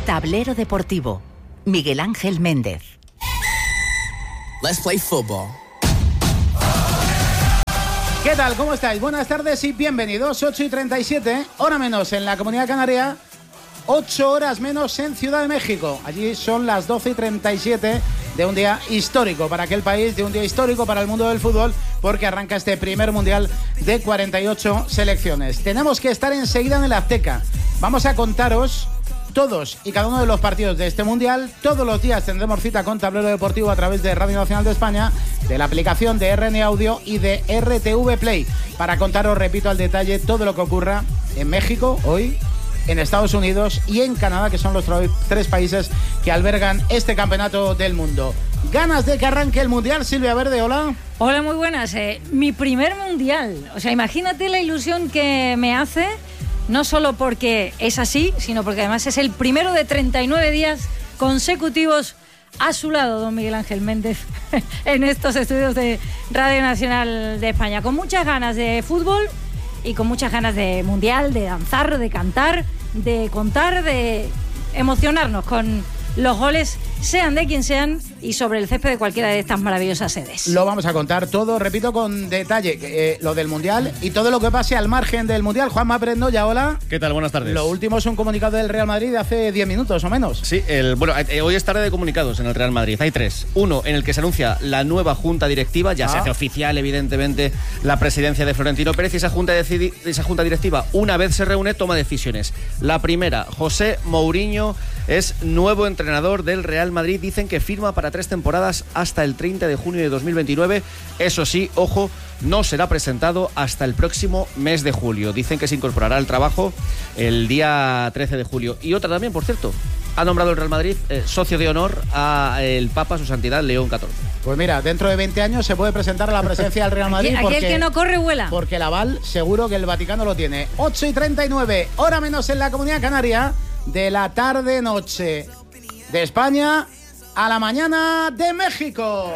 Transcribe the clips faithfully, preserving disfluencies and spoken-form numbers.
Tablero Deportivo. Miguel Ángel Méndez. Let's play football. ¿Qué tal? ¿Cómo estáis? Buenas tardes y bienvenidos. ocho y treinta y siete, hora menos en la Comunidad Canaria, ocho horas menos en Ciudad de México. Allí son las doce y treinta y siete de un día histórico para aquel país, de un día histórico para el mundo del fútbol, porque arranca este primer mundial de cuarenta y ocho selecciones. Tenemos que estar enseguida en el Azteca. Vamos a contaros todos y cada uno de los partidos de este mundial. Todos los días tendremos cita con Tablero Deportivo a través de Radio Nacional de España, de la aplicación de R N Audio y de R T V Play, para contaros, repito, al detalle todo lo que ocurra en México hoy, en Estados Unidos y en Canadá, que son los tres países que albergan este campeonato del mundo. ¿Ganas de que arranque el mundial, Silvia Verde? Hola. Hola, muy buenas. Eh, mi primer mundial. O sea, imagínate la ilusión que me hace. No solo porque es así, sino porque además es el primero de treinta y nueve días consecutivos a su lado, don Miguel Ángel Méndez, en estos estudios de Radio Nacional de España. Con muchas ganas de fútbol y con muchas ganas de mundial, de danzar, de cantar, de contar, de emocionarnos con los goles, sean de quien sean, y sobre el césped de cualquiera de estas maravillosas sedes. Lo vamos a contar todo, repito, con detalle, eh, lo del Mundial y todo lo que pase al margen del Mundial. Juanma Prendoya, hola. ¿Qué tal? Buenas tardes. Lo último es un comunicado del Real Madrid de hace diez minutos o menos. Sí, el, bueno, eh, hoy es tarde de comunicados en el Real Madrid. Hay tres. Uno, en el que se anuncia la nueva Junta Directiva. Ya ah. se hace oficial, evidentemente, la presidencia de Florentino Pérez, y esa junta, decidi, esa junta Directiva, una vez se reúne, toma decisiones. La primera, José Mourinho es nuevo entrenador del Real Madrid. Dicen que firma para tres temporadas hasta el treinta de junio de dos mil veintinueve. Eso sí, ojo, no será presentado hasta el próximo mes de julio. Dicen que se incorporará al trabajo el día trece de julio. Y otra también, por cierto, ha nombrado el Real Madrid eh, socio de honor a el Papa, su Santidad León catorce. Pues mira, dentro de veinte años se puede presentar a la presidencia del Real Madrid. Aquí, porque, aquel que no corre vuela. Porque el aval seguro que el Vaticano lo tiene. ocho y treinta y nueve, hora menos en la Comunidad Canaria, de la tarde-noche de España a la mañana de México.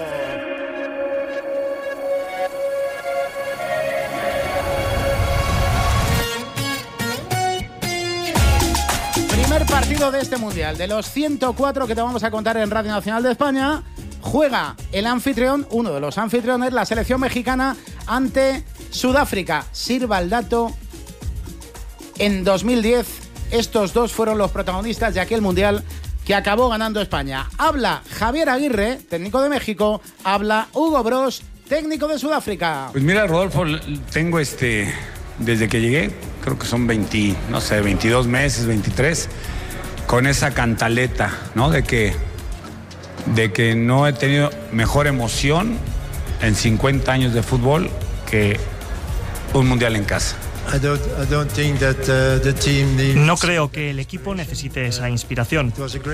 Primer partido de este mundial, de los ciento cuatro que te vamos a contar en Radio Nacional de España. Juega el anfitrión, uno de los anfitriones, la selección mexicana, ante Sudáfrica. Sirva el dato, en dos mil diez estos dos fueron los protagonistas de aquel mundial que acabó ganando España. Habla Javier Aguirre, técnico de México. Habla Hugo Broos, técnico de Sudáfrica. Pues mira, Rodolfo, tengo este, desde que llegué, creo que son veinte, no sé, veintidós meses, veintitrés, con esa cantaleta, ¿no? De que, de que no he tenido mejor emoción en cincuenta años de fútbol que un mundial en casa. No creo que el equipo necesite esa inspiración.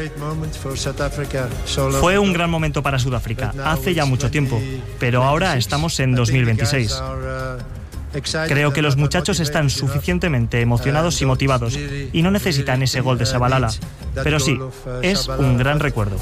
Fue un gran momento para Sudáfrica, hace ya mucho tiempo, pero ahora estamos en dos mil veintiséis. Creo que los muchachos están suficientemente emocionados y motivados y no necesitan ese gol de Shabalala. Pero sí, es un gran recuerdo.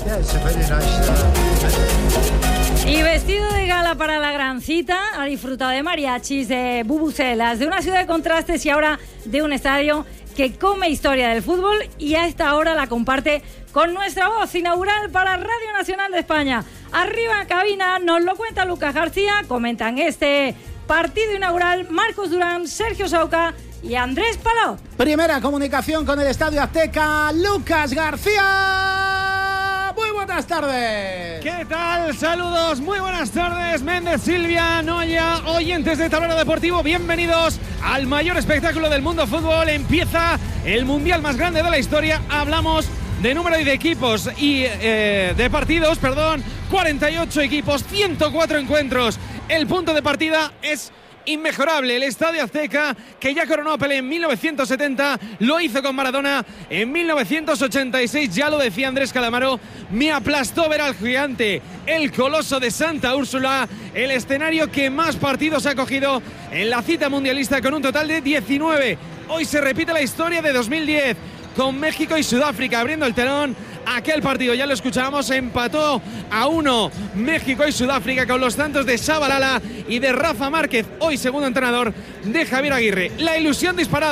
Y vestido de gala para la gran cita, ha disfrutado de mariachis, de bubucelas, de una ciudad de contrastes y ahora de un estadio que come historia del fútbol, y a esta hora la comparte con nuestra voz inaugural para Radio Nacional de España. Arriba en cabina nos lo cuenta Lucas García, comentan este partido inaugural Marcos Durán, Sergio Sauca y Andrés Palou. Primera comunicación con el Estadio Azteca, Lucas García. Muy buenas tardes. ¿Qué tal? Saludos, muy buenas tardes. Méndez, Silvia, Noya, oyentes de Tablero Deportivo, bienvenidos al mayor espectáculo del mundo fútbol. Empieza el mundial más grande de la historia. Hablamos de número y de equipos y eh, de partidos, perdón, cuarenta y ocho equipos, ciento cuatro encuentros. El punto de partida es inmejorable. El Estadio Azteca, que ya coronó a Pelé en mil novecientos setenta, lo hizo con Maradona en mil novecientos ochenta y seis. Ya lo decía Andrés Calamaro, me aplastó ver al gigante, el coloso de Santa Úrsula, el escenario que más partidos ha cogido en la cita mundialista, con un total de diecinueve. Hoy se repite la historia de dos mil diez, con México y Sudáfrica abriendo el telón. Aquel partido, ya lo escuchábamos, empató a uno México y Sudáfrica, con los tantos de Shabalala y de Rafa Márquez, hoy segundo entrenador de Javier Aguirre. La ilusión disparada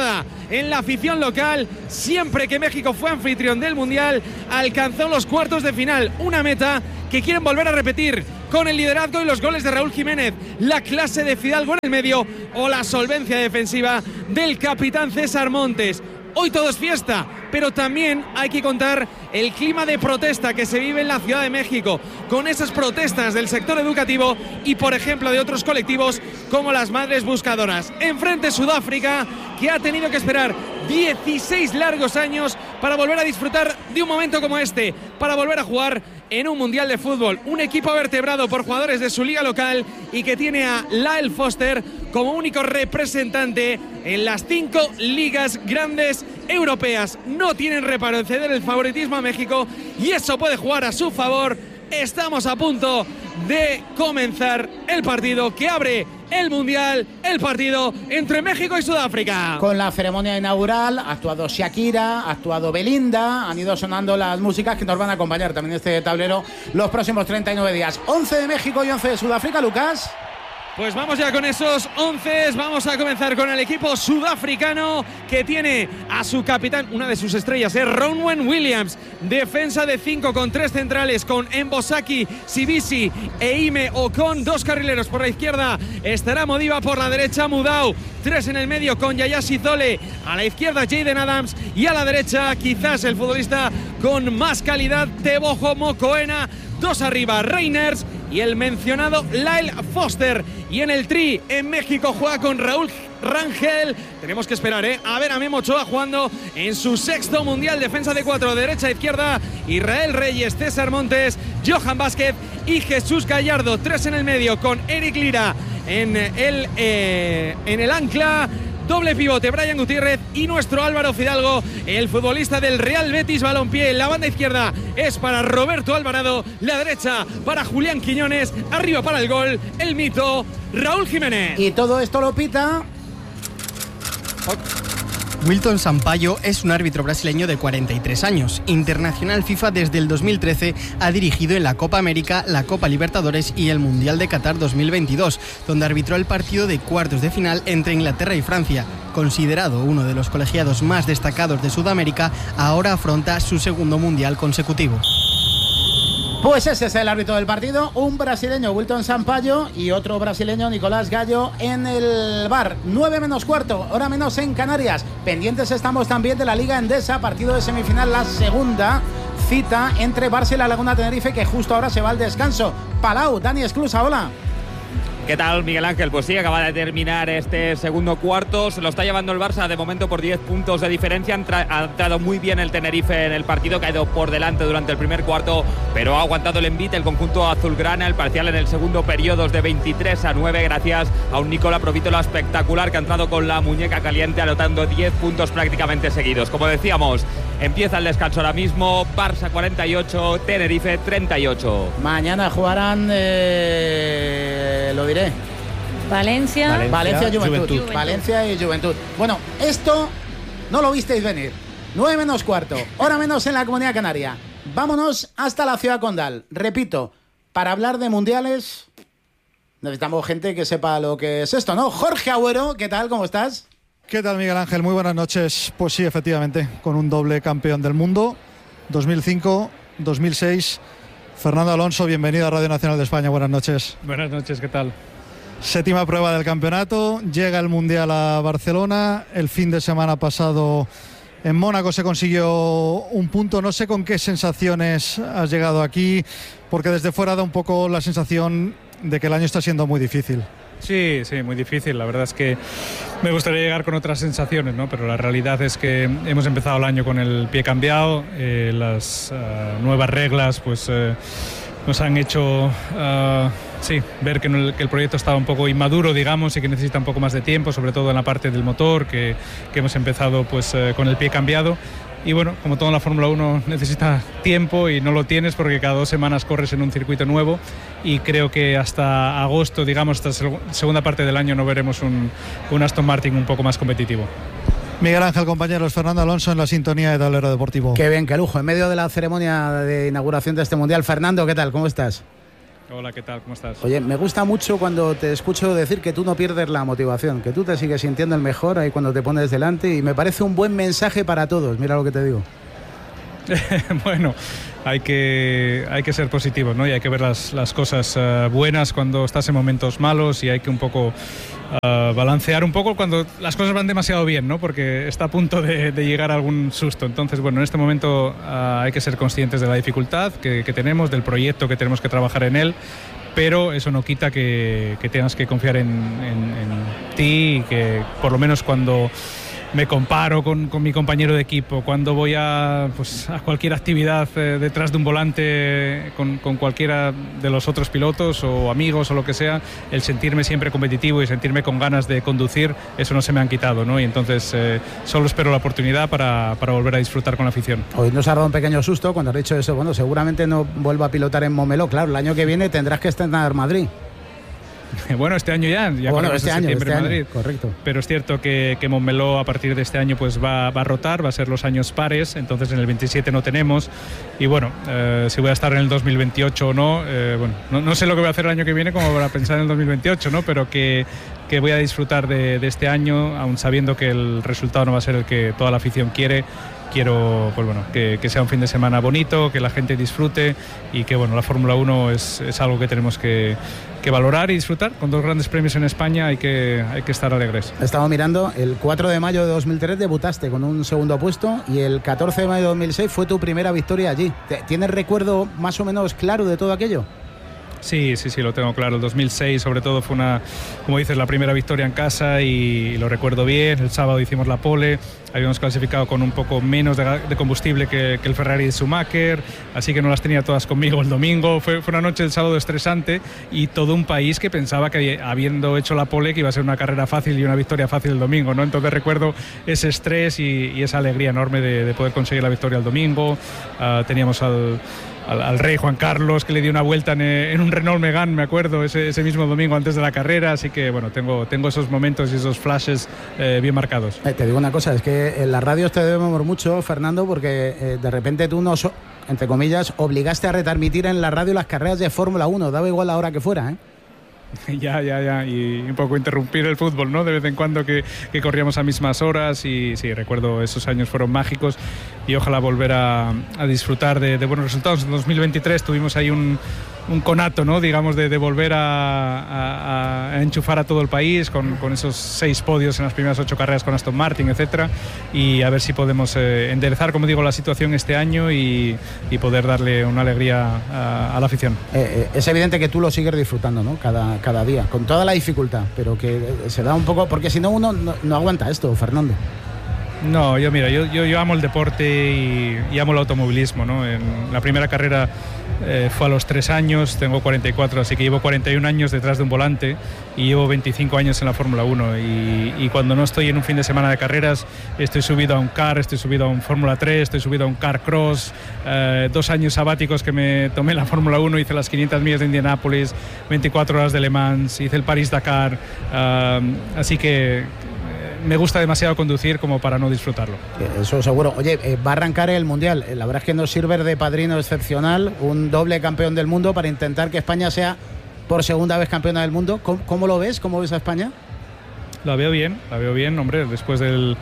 en la afición local. Siempre que México fue anfitrión del Mundial, alcanzó los cuartos de final, una meta que quieren volver a repetir con el liderazgo y los goles de Raúl Jiménez, la clase de Fidalgo en el medio o la solvencia defensiva del capitán César Montes. Hoy todo es fiesta, pero también hay que contar el clima de protesta que se vive en la Ciudad de México, con esas protestas del sector educativo y, por ejemplo, de otros colectivos como las Madres Buscadoras. Enfrente Sudáfrica, que ha tenido que esperar dieciséis largos años para volver a disfrutar de un momento como este, para volver a jugar en un Mundial de Fútbol. Un equipo vertebrado por jugadores de su liga local y que tiene a Lyle Foster como único representante en las cinco ligas grandes europeas. No tienen reparo en ceder el favoritismo a México y eso puede jugar a su favor. Estamos a punto de comenzar el partido que abre el Mundial, el partido entre México y Sudáfrica. Con la ceremonia inaugural ha actuado Shakira, ha actuado Belinda, han ido sonando las músicas que nos van a acompañar también en este tablero los próximos treinta y nueve días. once de México y once de Sudáfrica, Lucas. Pues vamos ya con esos once, vamos a comenzar con el equipo sudafricano que tiene a su capitán, una de sus estrellas es Ronwen Williams, defensa de cinco con tres centrales, con Mbosaki, Sibisi e Ime Ocon, dos carrileros por la izquierda, estará Modiba por la derecha, Mudau, tres en el medio con Yaya Sizole, a la izquierda Jaden Adams y a la derecha quizás el futbolista con más calidad, Teboho Mokoena, dos arriba Reiners y el mencionado Lyle Foster. Y en el tri, en México juega con Raúl Rangel. Tenemos que esperar, ¿eh? A ver a Memo Ochoa jugando en su sexto Mundial. Defensa de cuatro, derecha a izquierda. Israel Reyes, César Montes, Johan Vázquez y Jesús Gallardo. Tres en el medio con Eric Lira en el, eh, en el ancla. Doble pivote, Brian Gutiérrez y nuestro Álvaro Fidalgo, el futbolista del Real Betis Balompié. La banda izquierda es para Roberto Alvarado, la derecha para Julián Quiñones, arriba para el gol, el mito Raúl Jiménez. Y todo esto lo pita Wilton Sampaio es un árbitro brasileño de cuarenta y tres años. Internacional FIFA desde el dos mil trece, ha dirigido en la Copa América, la Copa Libertadores y el Mundial de Qatar dos mil veintidós, donde arbitró el partido de cuartos de final entre Inglaterra y Francia. Considerado uno de los colegiados más destacados de Sudamérica, ahora afronta su segundo Mundial consecutivo. Pues ese es el árbitro del partido, un brasileño, Wilton Sampaio, y otro brasileño, Nicolás Gallo, en el bar. nueve menos cuarto, hora menos en Canarias. Pendientes estamos también de la Liga Endesa, partido de semifinal, la segunda cita entre Barça y la Laguna Tenerife, que justo ahora se va al descanso. Palau, Dani Esclusa, hola. ¿Qué tal, Miguel Ángel? Pues sí, acaba de terminar este segundo cuarto. Se lo está llevando el Barça de momento por diez puntos de diferencia. Ha entrado muy bien el Tenerife en el partido, que ha ido por delante durante el primer cuarto, pero ha aguantado el envite el conjunto azulgrana. El parcial en el segundo periodo es de veintitrés a nueve, gracias a un Nicola Provítola espectacular que ha entrado con la muñeca caliente, anotando diez puntos prácticamente seguidos. Como decíamos, empieza el descanso ahora mismo. Barça cuarenta y ocho, Tenerife treinta y ocho. Mañana jugarán, eh, lo diré, Valencia, Valencia, Valencia y Juventud. Juventud. Valencia y Juventud. Bueno, esto no lo visteis venir. nueve menos cuarto, hora menos en la Comunidad Canaria. Vámonos hasta la ciudad condal. Repito, para hablar de mundiales necesitamos gente que sepa lo que es esto, ¿no? Jorge Agüero, ¿qué tal? ¿Cómo estás? ¿Qué tal, Miguel Ángel? Muy buenas noches. Pues sí, efectivamente, con un doble campeón del mundo, dos mil cinco, dos mil seis. Fernando Alonso, bienvenido a Radio Nacional de España. Buenas noches. Buenas noches, ¿qué tal? Séptima prueba del campeonato, llega el Mundial a Barcelona. El fin de semana pasado en Mónaco se consiguió un punto. No sé con qué sensaciones has llegado aquí, porque desde fuera da un poco la sensación de que el año está siendo muy difícil. Sí, sí, muy difícil. La verdad es que me gustaría llegar con otras sensaciones, ¿no? Pero la realidad es que hemos empezado el año con el pie cambiado. Eh, las uh, nuevas reglas pues eh, nos han hecho uh, sí, ver que, no, que el proyecto estaba un poco inmaduro, digamos, y que necesita un poco más de tiempo, sobre todo en la parte del motor, que, que hemos empezado pues eh, con el pie cambiado. Y bueno, como todo en la Fórmula uno necesita tiempo y no lo tienes porque cada dos semanas corres en un circuito nuevo, y creo que hasta agosto, digamos, hasta la segunda parte del año no veremos un, un Aston Martin un poco más competitivo. Miguel Ángel, compañeros, Fernando Alonso en la sintonía de Tablero Deportivo. Qué bien, qué lujo. En medio de la ceremonia de inauguración de este Mundial. Fernando, ¿qué tal? ¿Cómo estás? Hola, ¿qué tal? ¿Cómo estás? Oye, me gusta mucho cuando te escucho decir que tú no pierdes la motivación, que tú te sigues sintiendo el mejor ahí cuando te pones delante, y me parece un buen mensaje para todos, mira lo que te digo. Bueno, hay que, hay que ser positivos, ¿no? Y hay que ver las, las cosas uh, buenas cuando estás en momentos malos, y hay que un poco uh, balancear un poco cuando las cosas van demasiado bien, ¿no? Porque está a punto de, de llegar algún susto. Entonces, bueno, en este momento uh, hay que ser conscientes de la dificultad que, que tenemos, del proyecto que tenemos que trabajar en él, pero eso no quita que, que tengas que confiar en, en, en ti, y que por lo menos cuando me comparo con, con mi compañero de equipo, cuando voy a, pues, a cualquier actividad eh, detrás de un volante con, con cualquiera de los otros pilotos o amigos o lo que sea, el sentirme siempre competitivo y sentirme con ganas de conducir, eso no se me han quitado, ¿no? Y entonces eh, solo espero la oportunidad para, para volver a disfrutar con la afición. Hoy nos ha dado un pequeño susto cuando has dicho eso. Bueno, seguramente no vuelva a pilotar en Montmeló. Claro, el año que viene tendrás que estrenar Madrid. Bueno, este año ya, ya bueno, este año, este en Madrid. Año, correcto. Pero es cierto que, que Montmeló a partir de este año pues va, va a rotar, va a ser los años pares, entonces en el veintisiete no tenemos, y bueno, eh, si voy a estar en el dos mil veintiocho o no, eh, bueno, no, no sé lo que voy a hacer el año que viene como para pensar en el dos mil veintiocho, ¿no? Pero que, que voy a disfrutar de, de este año, aun sabiendo que el resultado no va a ser el que toda la afición quiere. Quiero, pues bueno, que, que sea un fin de semana bonito, que la gente disfrute, y que bueno, la Fórmula uno es, es algo que tenemos que, que valorar y disfrutar. Con dos grandes premios en España hay que, hay que estar alegres. Estaba mirando, el cuatro de mayo de dos mil tres debutaste con un segundo puesto, y el catorce de mayo de dos mil seis fue tu primera victoria allí. ¿Tienes recuerdo más o menos claro de todo aquello? Sí, sí, sí, lo tengo claro. El dos mil seis sobre todo fue una, como dices, la primera victoria en casa, y lo recuerdo bien. El sábado hicimos la pole, habíamos clasificado con un poco menos de, de combustible que, que el Ferrari de Schumacher, así que no las tenía todas conmigo el domingo. Fue, fue una noche del sábado estresante, y todo un país que pensaba que habiendo hecho la pole que iba a ser una carrera fácil y una victoria fácil el domingo, ¿no? Entonces recuerdo ese estrés y, y esa alegría enorme de, de poder conseguir la victoria el domingo. Uh, teníamos al Al, al rey Juan Carlos, que le dio una vuelta en, en un Renault Megane, me acuerdo, ese, ese mismo domingo antes de la carrera, así que bueno, tengo, tengo esos momentos y esos flashes eh, bien marcados. Eh, te digo una cosa, es que en las radios te debemos mucho, Fernando, porque eh, de repente tú nos, entre comillas, obligaste a retransmitir en la radio las carreras de Fórmula uno, daba igual la hora que fuera, ¿eh? Ya, ya, ya, y un poco interrumpir el fútbol, ¿no? De vez en cuando que, que corríamos a mismas horas, y sí, recuerdo esos años fueron mágicos, y ojalá volver a, a disfrutar de, de buenos resultados. En dos mil veintitrés tuvimos ahí un, un conato, ¿no? Digamos, de, de volver a, a, a enchufar a todo el país con, con esos seis podios en las primeras ocho carreras con Aston Martin, etcétera, y a ver si podemos eh, enderezar, como digo, la situación este año y, y poder darle una alegría a, a la afición. Eh, eh, es evidente que tú lo sigues disfrutando, ¿no? Cada cada día, con toda la dificultad, pero que se da un poco, porque si no uno no, no aguanta esto, Fernando. No, yo mira, yo, yo, yo amo el deporte y, y amo el automovilismo, ¿no? En la primera carrera eh, fue a los tres años, tengo cuarenta y cuatro, así que llevo cuarenta y un años detrás de un volante, y llevo veinticinco años en la Fórmula uno, y, y cuando no estoy en un fin de semana de carreras estoy subido a un car, estoy subido a un Fórmula tres, estoy subido a un car cross, eh, dos años sabáticos que me tomé en la Fórmula uno, hice las quinientas millas de Indianápolis, veinticuatro horas de Le Mans, hice el París-Dakar, uh, así que me gusta demasiado conducir como para no disfrutarlo. Eso seguro. Oye, eh, va a arrancar el Mundial. La verdad es que nos sirve de padrino excepcional, un doble campeón del mundo, para intentar que España sea por segunda vez campeona del mundo. ¿Cómo, cómo lo ves? ¿Cómo ves a España? La veo bien, la veo bien, hombre, después del,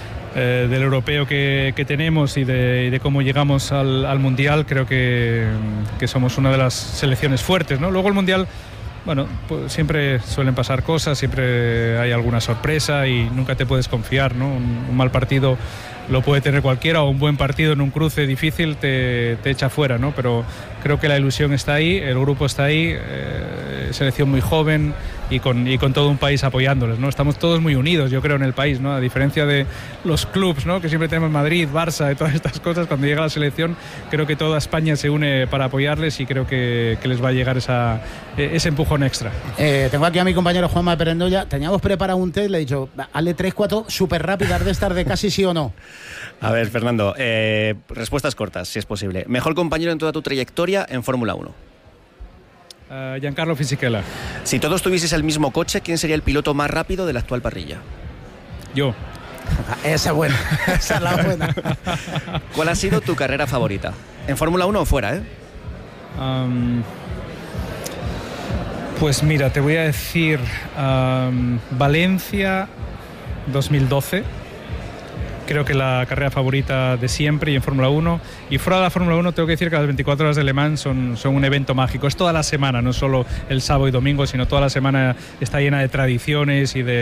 eh, del europeo que, que tenemos y de, y de cómo llegamos al, al Mundial, creo que, que somos una de las selecciones fuertes, ¿no? Luego el Mundial, bueno, pues siempre suelen pasar cosas, siempre hay alguna sorpresa y nunca te puedes confiar, ¿no? Un, un mal partido lo puede tener cualquiera, o un buen partido en un cruce difícil te, te echa fuera, ¿no? Pero creo que la ilusión está ahí, el grupo está ahí, eh, selección muy joven y con, y con todo un país apoyándoles, ¿no? Estamos todos muy unidos, yo creo, en el país, ¿no? A diferencia de los clubs, ¿no? Que siempre tenemos Madrid, Barça y todas estas cosas, cuando llega la selección creo que toda España se une para apoyarles y creo que, que les va a llegar esa, ese empujón extra. Eh, tengo aquí a mi compañero Juanma Perendoya. Teníamos preparado un test, le he dicho, hazle tres, cuatro súper rápidas de estas de casi sí o no. A ver, Fernando, eh, respuestas cortas, si es posible. Mejor compañero en toda tu trayectoria en Fórmula uno. Uh, Giancarlo Fisichella. Si todos tuvieses el mismo coche, ¿quién sería el piloto más rápido de la actual parrilla? Yo. Esa es buena, esa es la buena. ¿Cuál ha sido tu carrera favorita? ¿En Fórmula uno o fuera, eh? Um, Pues mira, te voy a decir um, Valencia dos mil doce. Creo que la carrera favorita de siempre y en Fórmula uno. Y fuera de la Fórmula uno tengo que decir que las veinticuatro horas de Le Mans son, son un evento mágico. Es toda la semana, no solo el sábado y domingo, sino toda la semana está llena de tradiciones y de